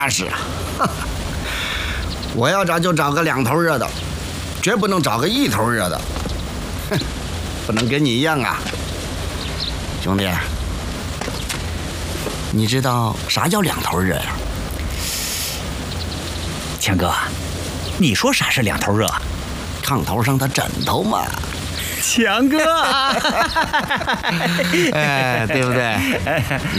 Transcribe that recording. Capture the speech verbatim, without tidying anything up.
是啊，我要找就找个两头热的，绝不能找个一头热的。哼，不能跟你一样啊，兄弟。你知道啥叫两头热呀？ 强哥，你说啥是两头热？ 炕头上的枕头嘛。 强哥， 哎，对不对？